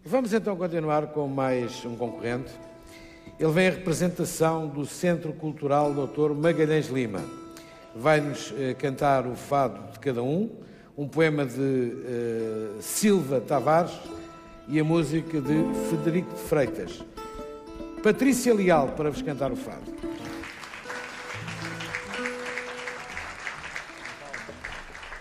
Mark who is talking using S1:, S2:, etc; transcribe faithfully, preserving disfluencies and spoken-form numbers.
S1: Vamos então continuar com mais um concorrente. Ele vem em representação do Centro Cultural doutor Magalhães Lima. Vai-nos eh, cantar o Fado de Cada Um, um poema de eh, Silva Tavares e a música de Frederico de Freitas. Patrícia Leal para vos cantar o Fado.